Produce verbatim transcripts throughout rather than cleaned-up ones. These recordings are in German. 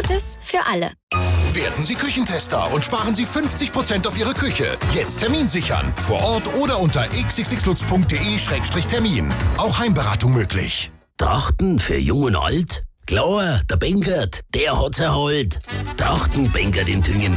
Gutes für alle. Werden Sie Küchentester und sparen Sie fünfzig Prozent auf Ihre Küche. Jetzt Termin sichern. Vor Ort oder unter x x x lutz punkt d e Schrägstrich Termin. Auch Heimberatung möglich. Trachten für Jung und Alt? Klar, der Benkert, der hat's erholt. Trachten Benkert in Tüngen.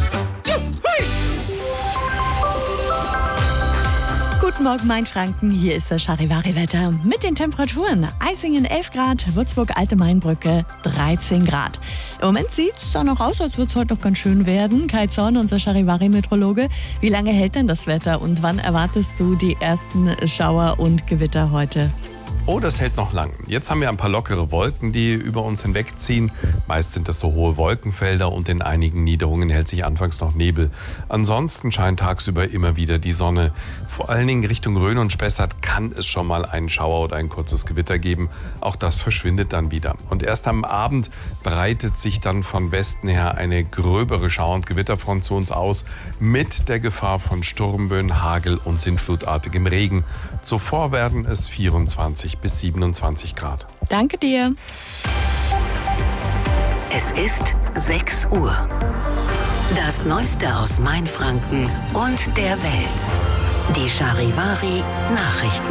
Guten Morgen, Mainfranken. Hier ist das Charivari-Wetter mit den Temperaturen. Eisingen elf Grad, Würzburg Alte Mainbrücke dreizehn Grad. Im Moment sieht es da noch aus, als würde es heute noch ganz schön werden. Kai Zorn, unser Charivari-Meteorologe. Wie lange hält denn das Wetter und wann erwartest du die ersten Schauer und Gewitter heute? Oh, das hält noch lang. Jetzt haben wir ein paar lockere Wolken, die über uns hinwegziehen. Meist sind das so hohe Wolkenfelder und in einigen Niederungen hält sich anfangs noch Nebel. Ansonsten scheint tagsüber immer wieder die Sonne. Vor allen Dingen Richtung Rhön und Spessart kann es schon mal einen Schauer oder ein kurzes Gewitter geben. Auch das verschwindet dann wieder. Und erst am Abend breitet sich dann von Westen her eine gröbere Schauer- und Gewitterfront zu uns aus, mit der Gefahr von Sturmböen, Hagel und sintflutartigem Regen. Zuvor werden es vierundzwanzig bis siebenundzwanzig Grad. Danke dir. Es ist sechs Uhr. Das Neueste aus Mainfranken und der Welt. Die Charivari Nachrichten.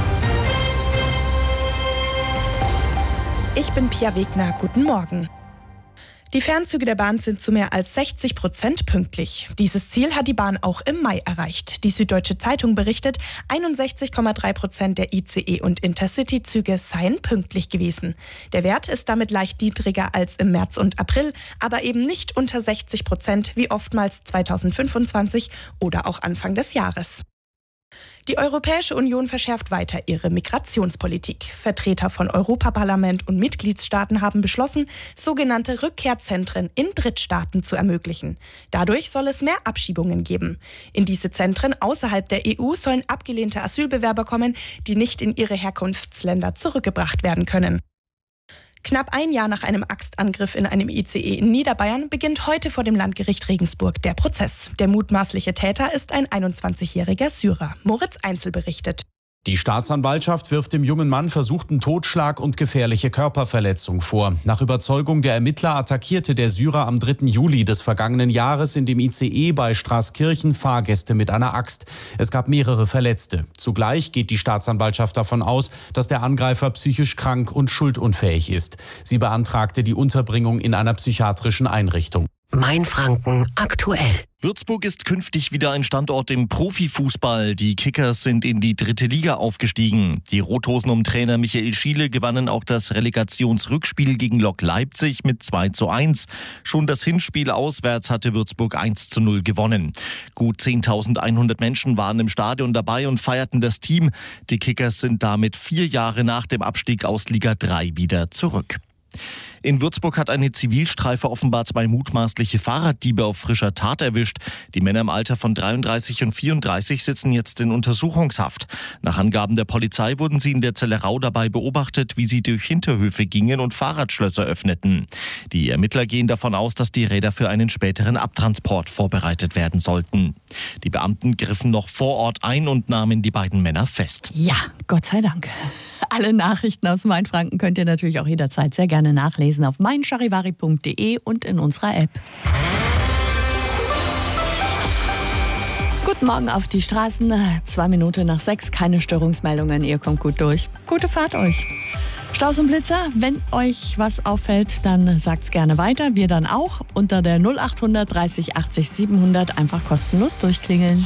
Ich bin Pia Wegner. Guten Morgen. Die Fernzüge der Bahn sind zu mehr als sechzig Prozent pünktlich. Dieses Ziel hat die Bahn auch im Mai erreicht. Die Süddeutsche Zeitung berichtet, einundsechzig Komma drei Prozent der I C E- und Intercity-Züge seien pünktlich gewesen. Der Wert ist damit leicht niedriger als im März und April, aber eben nicht unter sechzig Prozent wie oftmals zweitausendfünfundzwanzig oder auch Anfang des Jahres. Die Europäische Union verschärft weiter ihre Migrationspolitik. Vertreter von Europaparlament und Mitgliedstaaten haben beschlossen, sogenannte Rückkehrzentren in Drittstaaten zu ermöglichen. Dadurch soll es mehr Abschiebungen geben. In diese Zentren außerhalb der E U sollen abgelehnte Asylbewerber kommen, die nicht in ihre Herkunftsländer zurückgebracht werden können. Knapp ein Jahr nach einem Axtangriff in einem I C E in Niederbayern beginnt heute vor dem Landgericht Regensburg der Prozess. Der mutmaßliche Täter ist ein einundzwanzigjähriger Syrer. Moritz Einzel berichtet. Die Staatsanwaltschaft wirft dem jungen Mann versuchten Totschlag und gefährliche Körperverletzung vor. Nach Überzeugung der Ermittler attackierte der Syrer am dritten Juli des vergangenen Jahres in dem I C E bei Straßkirchen Fahrgäste mit einer Axt. Es gab mehrere Verletzte. Zugleich geht die Staatsanwaltschaft davon aus, dass der Angreifer psychisch krank und schuldunfähig ist. Sie beantragte die Unterbringung in einer psychiatrischen Einrichtung. Mainfranken aktuell. Würzburg ist künftig wieder ein Standort im Profifußball. Die Kickers sind in die dritte Liga aufgestiegen. Die Rothosen um Trainer Michael Schiele gewannen auch das Relegationsrückspiel gegen Lok Leipzig mit zwei zu eins. Schon das Hinspiel auswärts hatte Würzburg eins zu null gewonnen. Gut zehntausendeinhundert Menschen waren im Stadion dabei und feierten das Team. Die Kickers sind damit vier Jahre nach dem Abstieg aus Liga drei wieder zurück. In Würzburg hat eine Zivilstreife offenbar zwei mutmaßliche Fahrraddiebe auf frischer Tat erwischt. Die Männer im Alter von dreiunddreißig und vierunddreißig sitzen jetzt in Untersuchungshaft. Nach Angaben der Polizei wurden sie in der Zellerau dabei beobachtet, wie sie durch Hinterhöfe gingen und Fahrradschlösser öffneten. Die Ermittler gehen davon aus, dass die Räder für einen späteren Abtransport vorbereitet werden sollten. Die Beamten griffen noch vor Ort ein und nahmen die beiden Männer fest. Ja, Gott sei Dank. Alle Nachrichten aus Mainfranken könnt ihr natürlich auch jederzeit sehr gerne nachlesen auf mein charivari punkt de und in unserer App. Guten Morgen auf die Straßen. Zwei Minuten nach sechs, keine Störungsmeldungen. Ihr kommt gut durch. Gute Fahrt euch. Staus und Blitzer, wenn euch was auffällt, dann sagt's gerne weiter. Wir dann auch. Unter der null acht hundert dreißig achtzig siebenhundert einfach kostenlos durchklingeln.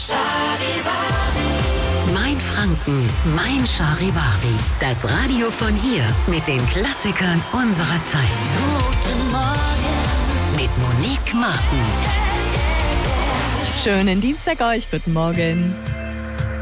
Mainfranken, mein Charivari. Das Radio von hier mit den Klassikern unserer Zeit. Guten Morgen mit Monique Martin. Schönen Dienstag euch. Guten Morgen.